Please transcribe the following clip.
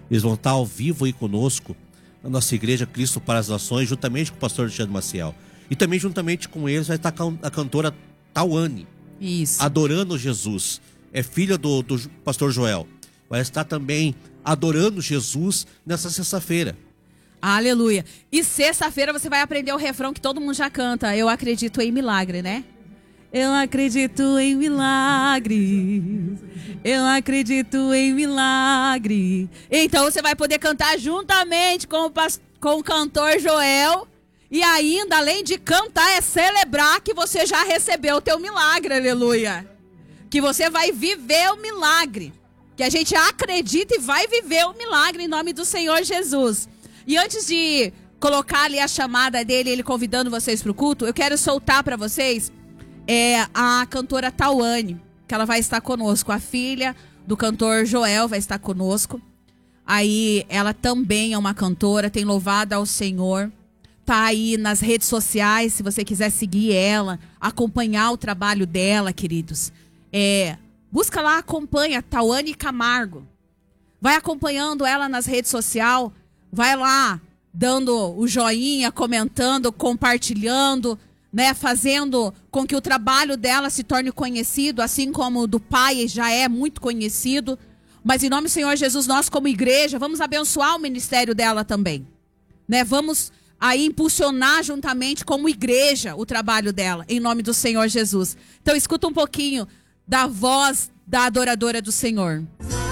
Eles vão estar ao vivo aí conosco na nossa igreja Cristo para as Nações, juntamente com o pastor Alexandre Maciel. E também juntamente com eles vai estar a cantora Tawane. Isso. Adorando Jesus. É filha do pastor Joel. Vai estar também adorando Jesus nessa sexta-feira. Aleluia. E sexta-feira você vai aprender o refrão que todo mundo já canta. Eu acredito em milagre, né? Eu acredito em milagre. Eu acredito em milagre. Então você vai poder cantar juntamente com o cantor Joel. E ainda, além de cantar, é celebrar que você já recebeu o teu milagre. Aleluia. Que você vai viver o milagre. Que a gente acredita e vai viver o milagre em nome do Senhor Jesus. E antes de colocar ali a chamada dele, ele convidando vocês para o culto, eu quero soltar para vocês a cantora Tawane, que ela vai estar conosco. A filha do cantor Joel vai estar conosco. Aí ela também é uma cantora, tem louvado ao Senhor. Tá aí nas redes sociais, se você quiser seguir ela, acompanhar o trabalho dela, queridos. Busca lá, acompanha Tawane Camargo. Vai acompanhando ela nas redes sociais. Vai lá, dando o joinha, comentando, compartilhando, né, fazendo com que o trabalho dela se torne conhecido, assim como o do pai já é muito conhecido. Mas em nome do Senhor Jesus, nós como igreja, vamos abençoar o ministério dela também. Né? Vamos aí impulsionar juntamente como igreja o trabalho dela, em nome do Senhor Jesus. Então escuta um pouquinho da voz da adoradora do Senhor.